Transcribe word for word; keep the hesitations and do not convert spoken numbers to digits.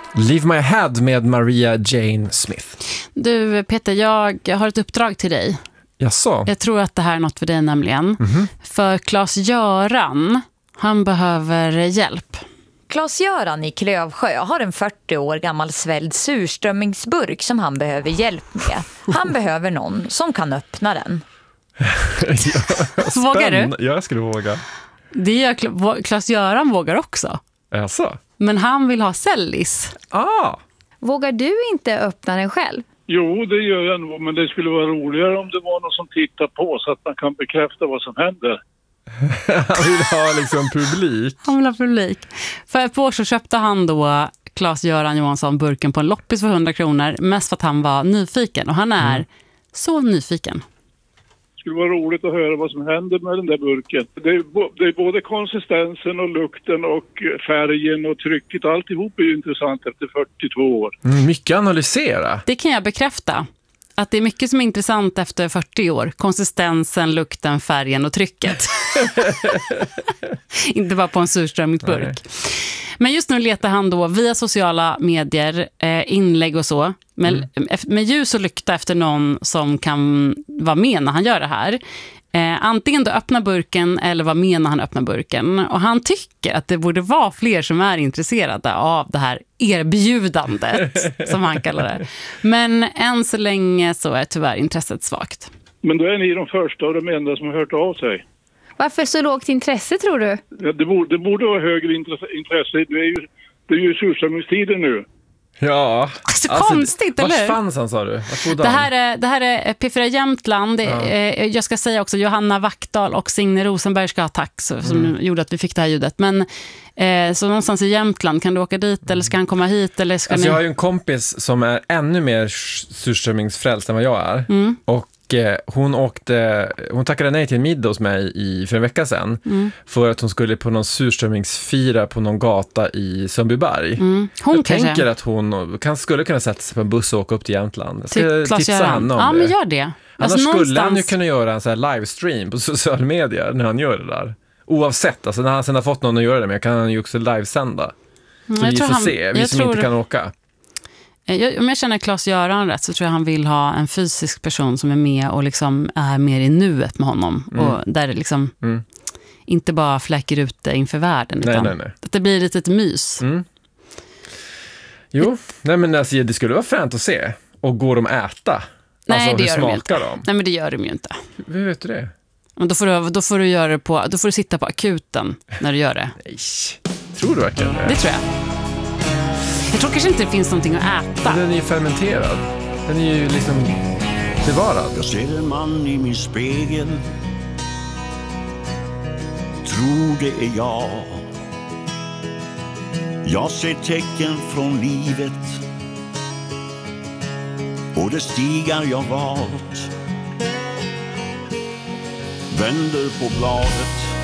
Leave My Head med Maria Jane Smith. Du Peter, jag har ett uppdrag till dig. Jaså? Jag tror att det här är något för dig nämligen. Mm-hmm. För Claes-Göran, han behöver hjälp. Claes-Göran i Klövsjö har en fyrtio år gammal svälld surströmmingsburk som han behöver hjälp med. Han behöver någon som kan öppna den. Ja, vågar du? Jag skulle våga. Det gör Claes-Göran vågar också. Jaså? Men han vill ha sällis. Ah! Vågar du inte öppna den själv? Jo, det gör jag nog, men det skulle vara roligare om det var någon som tittar på så att man kan bekräfta vad som händer. Han vill ha liksom publik. Han vill ha publik. För ett år så köpte han då Claes-Göran Johansson burken på en loppis för hundra kronor. Mest för att han var nyfiken. Och han är mm. så nyfiken. Det skulle vara roligt att höra vad som händer med den där burken. Det är, bo- det är både konsistensen och lukten och färgen och trycket. Alltihop är ju intressant efter fyrtiotvå år. Mm, mycket analysera. Det kan jag bekräfta. Att det är mycket som är intressant efter fyrtio år. Konsistensen, lukten, färgen och trycket. Inte bara på en surströmmingsburk. Nej. Men just nu letar han då via sociala medier, eh, inlägg och så. Med, mm. med ljus och lykta efter någon som kan vara med när han gör det här. Eh, antingen då öppna burken eller vara med när han öppnar burken. Och han tycker att det borde vara fler som är intresserade av det här erbjudandet, som han kallar det. Men än så länge så är tyvärr intresset svagt. Men då är ni de första och de enda som har hört av sig. Varför så lågt intresse, tror du? Ja, det, borde, det borde vara högre intresse. Det är ju, det är ju surströmmingstiden nu. Ja. Så alltså, konstigt, eller hur? Var fanns han, sa du? Det här är, det här är P fyra Jämtland. Ja. Jag ska säga också Johanna Vackdal och Signe Rosenberg ska ha tack som mm. gjorde att vi fick det här ljudet. Men eh, så någonstans i Jämtland, kan du åka dit mm. eller ska han komma hit? Eller ska alltså, ni... Jag har ju en kompis som är ännu mer surströmmingsfrälst än vad jag är. Mm. Och hon åkte, hon tackade nej till en middag hos mig i, för en vecka sedan mm. för att hon skulle på någon surströmmingsfira på någon gata i Sundbyberg. Mm. Hon jag kanske. tänker att hon kan, skulle kunna sätta sig på en buss och åka upp till Jämtland. Jag ska till tipsa henne om ja, det. Men gör det. Annars alltså, skulle någonstans... han ju kunna göra en så här livestream på sociala medier när han gör det där. Oavsett, alltså när han sen har fått någon att göra det, men kan han ju också livesända. Så mm, vi får han, se, vi som tror... inte kan åka. Jag, om jag känner Claes-Göran rätt så tror jag han vill ha en fysisk person som är med och liksom är mer i nuet med honom. Mm. Och där det liksom mm. inte bara fläcker ut det inför världen. Nej, utan nej, nej. att det blir lite ett mys. Mm. Jo, nej, men alltså, det skulle vara fränt att se. Och går de äta? Nej, alltså, det hur gör de inte. De? Nej, men det gör de ju inte. Hur vet du det? Men då får du, då får du göra det på, då får du sitta på akuten när du gör det. Nej, tror du verkligen det? Det tror jag. Jag tror kanske inte det finns någonting att äta. Den är ju fermenterad. Den är ju liksom bevarad. Jag ser en man i min spegel. Tror det är jag. Jag ser tecken från livet. Och det stigar jag valt. Vänder på bladet.